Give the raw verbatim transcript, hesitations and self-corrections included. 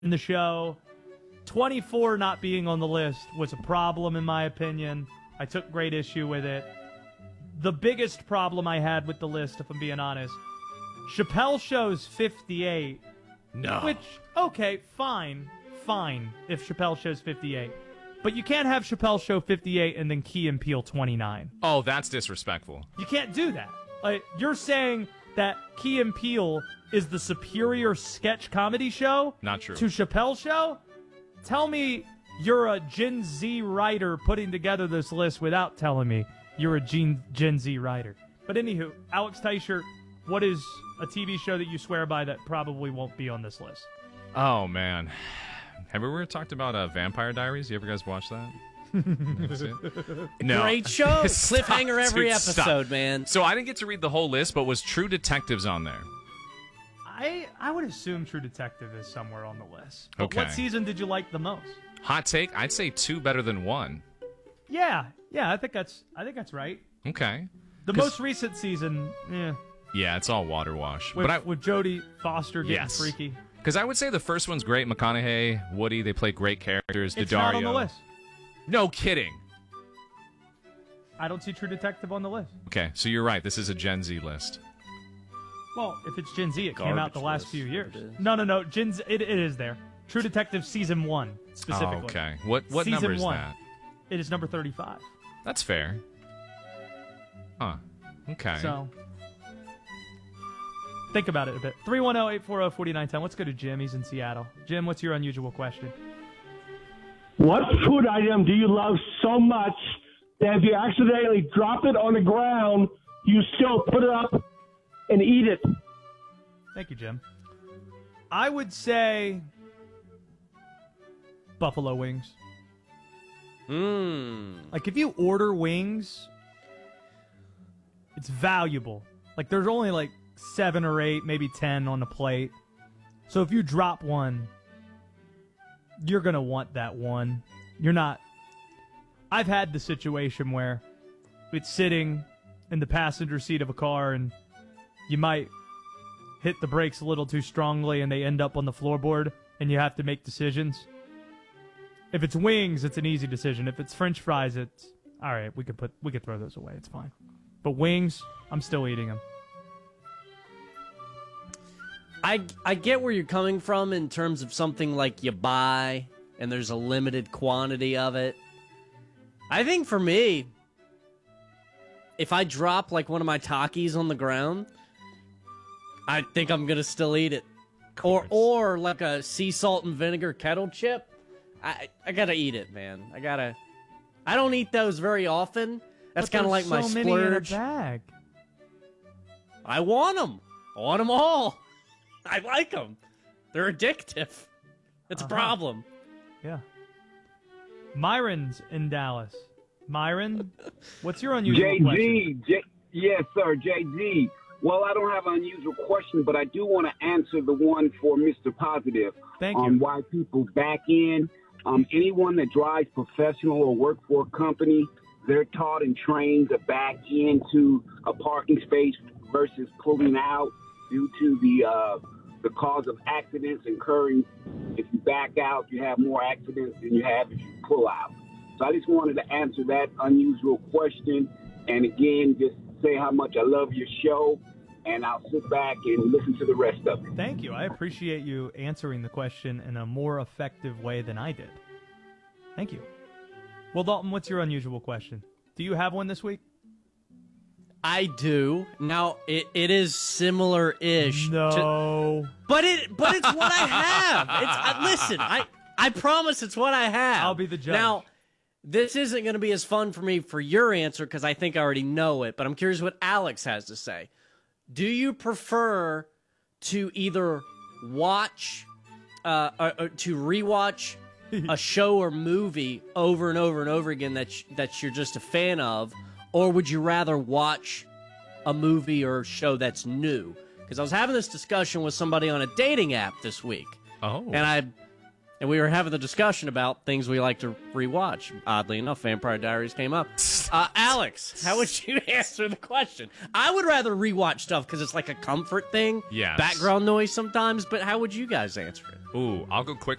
in the show. twenty-four not being on the list was a problem, in my opinion. I took great issue with it. The biggest problem I had with the list, if I'm being honest, Chappelle Show's fifty-eight. No. Which, okay, fine, fine, if Chappelle Show's fifty-eight. But you can't have Chappelle Show fifty-eight and then Key and Peele twenty-nine. Oh, that's disrespectful. You can't do that. Like, you're saying that Key and Peele is the superior sketch comedy show? Not true. To Chappelle Show? Tell me you're a Gen Z writer putting together this list without telling me you're a Gen, Gen Z writer. But anywho, Alex Teicher, what is a T V show that you swear by that probably won't be on this list? Oh, man. Have we ever talked about uh, Vampire Diaries? You ever guys watch that? No. Great show. Stop, Cliffhanger every dude, episode, stop. man. So I didn't get to read the whole list, but was True Detectives on there? I I would assume True Detective is somewhere on the list. But Okay. what season did you like the most? Hot take, I'd say two better than one. Yeah, yeah, I think that's I think that's right. Okay. The most recent season, yeah, Yeah, it's all water wash. with, but I, with Jodie Foster getting Yes. freaky. Because I would say the first one's great. McConaughey, Woody, they play great characters. It's Daddario. not on the list. No kidding. I don't see True Detective on the list. Okay, so you're right. This is a Gen Z list. Well, if it's Gen Z, it came out Garbage the last list, few years. it is. No, no, no. Gen Z, it, it is there. True Detective season one specifically. Oh, okay. What what Season number is one. that? It is number thirty-five. That's fair. Huh. Okay. So think about it a bit. three one zero, eight four zero, four nine one zero. Let's go to Jim. He's in Seattle. Jim, what's your unusual question? What food item do you love so much that if you accidentally drop it on the ground, you still put it up and eat it? Thank you, Jim. I would say buffalo wings. Mmm. Like, if you order wings, it's valuable. Like, there's only like seven or eight, maybe ten on the plate. So if you drop one, you're going to want that one. You're not. I've had the situation where it's sitting in the passenger seat of a car and you might hit the brakes a little too strongly and they end up on the floorboard and you have to make decisions. If it's wings, it's an easy decision. If it's French fries, it's all right. We could put we could throw those away. It's fine. But wings, I'm still eating them. I, I get where you're coming from in terms of something like you buy and there's a limited quantity of it. I think for me, if I drop like one of my Takis on the ground, I think I'm going to still eat it. Or or like a sea salt and vinegar kettle chip. I I got to eat it, man. I got to I don't eat those very often. That's But kind of there's like my so many in a splurge. bag. I want them. I want them all. I like them. They're addictive. It's Uh-huh. a problem. Yeah. Myron's in Dallas. Myron, what's your unusual question? J D, J- yes, sir, J D. Well, I don't have an unusual question, but I do want to answer the one for Mister Positive. Thank on you. why people back in. Um, anyone that drives professional or work for a company, they're taught and trained to back into a parking space versus pulling out due to the uh, the cause of accidents occurring. If you back out, you have more accidents than you have if you pull out. So I just wanted to answer that unusual question. And again, just say how much I love your show. And I'll sit back and listen to the rest of it. Thank you. I appreciate you answering the question in a more effective way than I did. Thank you. Well, Dalton, what's your unusual question? Do you have one this week? I do. Now it, it is similar-ish. To, No. but it but it's what I have. It's I, listen. I I promise it's what I have. I'll be the judge. Now, this isn't going to be as fun for me for your answer because I think I already know it. But I'm curious what Alex has to say. Do you prefer to either watch, uh, or, or to rewatch a show or movie over and over and over again that sh- that you're just a fan of, or would you rather watch a movie or show that's new? Because I was having this discussion with somebody on a dating app this week, Oh. and I and we were having the discussion about things we like to rewatch. Oddly enough, Vampire Diaries came up. Uh, Alex, how would you answer the question? I would rather rewatch stuff because it's like a comfort thing, Yes. background noise sometimes. But how would you guys answer it? Ooh, I'll go quick